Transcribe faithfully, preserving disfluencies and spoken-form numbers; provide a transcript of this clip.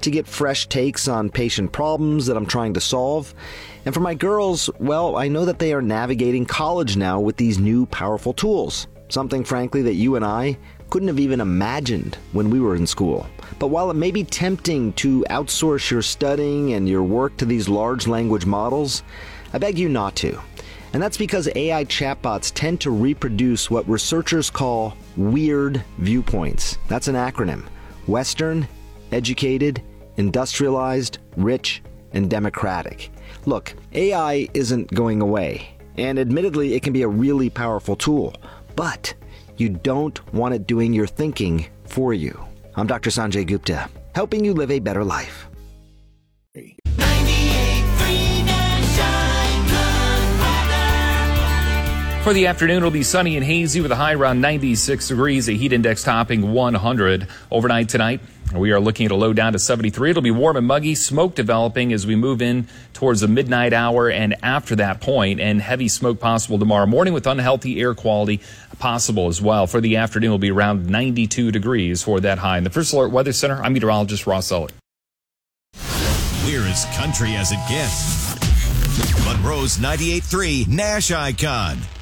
to get fresh takes on patient problems that I'm trying to solve. And for my girls, well, I know that they are navigating college now with these new powerful tools. Something, frankly, that you and I couldn't have even imagined when we were in school. But while it may be tempting to outsource your studying and your work to these large language models, I beg you not to. And that's because A I chatbots tend to reproduce what researchers call weird viewpoints. That's an acronym. Western, educated, industrialized, rich, and democratic. Look, A I isn't going away, and admittedly, it can be a really powerful tool, but you don't want it doing your thinking for you. I'm Doctor Sanjay Gupta, helping you live a better life. For the afternoon, it'll be sunny and hazy with a high around ninety-six degrees, a heat index topping one hundred. Overnight tonight, we are looking at a low down to seventy-three. It'll be warm and muggy, smoke developing as we move in towards the midnight hour and after that point, and heavy smoke possible tomorrow morning with unhealthy air quality possible as well. For the afternoon, it'll be around ninety-two degrees for that high. In the First Alert Weather Center, I'm meteorologist Ross Sullick. We're as country as it gets. Monroe's ninety-eight point three Nash Icon.